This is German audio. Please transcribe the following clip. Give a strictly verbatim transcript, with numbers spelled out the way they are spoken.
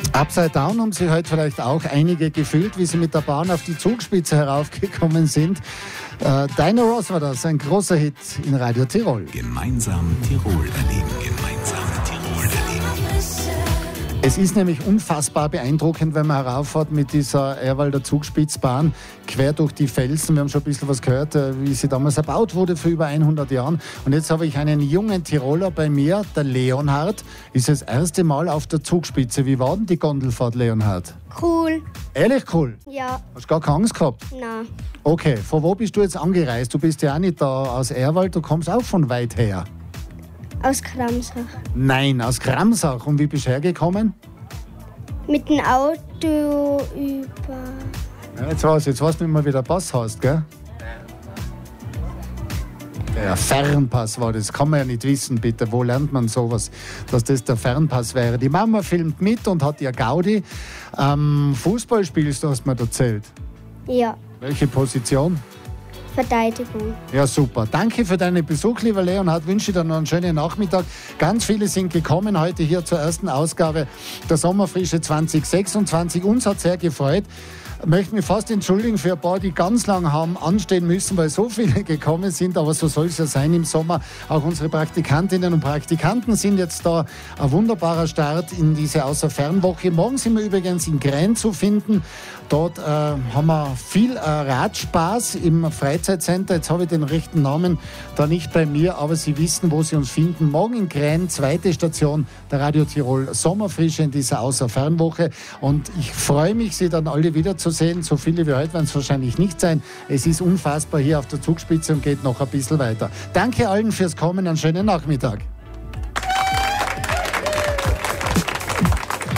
Upside Down haben Sie heute vielleicht auch einige gefühlt, wie Sie mit der Bahn auf die Zugspitze heraufgekommen sind. Äh, Dinah Ross war das, ein großer Hit in Radio Tirol. Gemeinsam Tirol erleben, gemeinsam Tirol erleben. Es ist nämlich unfassbar beeindruckend, wenn man herauffährt mit dieser Ehrwalder Zugspitzbahn quer durch die Felsen. Wir haben schon ein bisschen was gehört, wie sie damals erbaut wurde vor über hundert Jahren. Und jetzt habe ich einen jungen Tiroler bei mir, der Leonhard, ist das erste Mal auf der Zugspitze. Wie war denn die Gondelfahrt, Leonhard? Cool. Ehrlich cool? Ja. Hast du gar keine Angst gehabt? Nein. Okay, von wo bist du jetzt angereist? Du bist ja auch nicht da aus Ehrwald, du kommst auch von weit her. Aus Kramsach. Nein, aus Kramsach. Und wie bist du hergekommen? Mit dem Auto über... Ja, jetzt weißt du, jetzt weißt du nicht mehr, wie der Pass heißt, gell? Der Fernpass war das, kann man ja nicht wissen, bitte. Wo lernt man sowas, dass das der Fernpass wäre? Die Mama filmt mit und hat ihr Gaudi. Ähm, Fußball spielst du, hast du mir erzählt. Ja. Welche Position? Verteidigung. Ja, super. Danke für deinen Besuch, lieber Leonhard. Wünsche dir noch einen schönen Nachmittag. Ganz viele sind gekommen heute hier zur ersten Ausgabe der Sommerfrische zwanzig sechsundzwanzig. Uns hat sehr gefreut. Ich möchte mich fast entschuldigen für ein paar, die ganz lang haben anstehen müssen, weil so viele gekommen sind. Aber so soll es ja sein im Sommer. Auch unsere Praktikantinnen und Praktikanten sind jetzt da. Ein wunderbarer Start in diese Außerfernwoche. Morgen sind wir übrigens in Gräen zu finden. Dort äh, haben wir viel äh, Radspaß im Freizeitcenter. Jetzt habe ich den rechten Namen da nicht bei mir, aber Sie wissen, wo Sie uns finden. Morgen in Gräen, zweite Station der Radio Tirol Sommerfrische in dieser Außerfernwoche. Und ich freue mich, Sie dann alle wiederzusehen. So viele wie heute werden es wahrscheinlich nicht sein. Es ist unfassbar hier auf der Zugspitze und geht noch ein bisschen weiter. Danke allen fürs Kommen. Einen schönen Nachmittag.